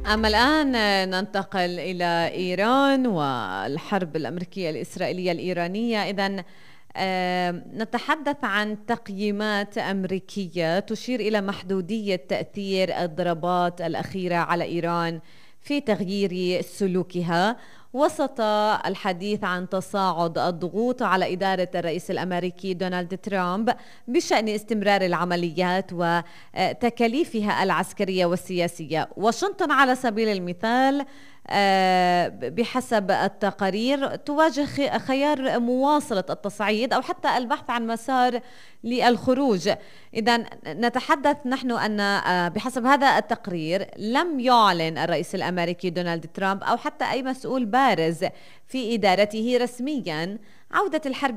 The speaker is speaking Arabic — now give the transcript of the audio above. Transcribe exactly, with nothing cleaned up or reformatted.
أما الآن ننتقل إلى إيران والحرب الأمريكية الإسرائيلية الإيرانية. إذن نتحدث عن تقييمات أمريكية تشير إلى محدودية تأثير الضربات الأخيرة على إيران في تغيير سلوكها، وسط الحديث عن تصاعد الضغوط على إدارة الرئيس الأمريكي دونالد ترامب بشأن استمرار العمليات وتكاليفها العسكرية والسياسية. واشنطن على سبيل المثال بحسب التقارير تواجه خيار مواصلة التصعيد أو حتى البحث عن مسار للخروج. إذن نتحدث نحن أن بحسب هذا التقرير لم يعلن الرئيس الأمريكي دونالد ترامب أو حتى أي مسؤول بارز في إدارته رسميا عودة الحرب